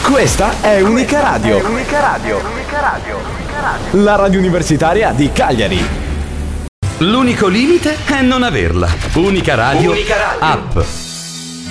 Questa è Unica Radio. La radio universitaria di Cagliari. L'unico limite è non averla. Unica Radio. App.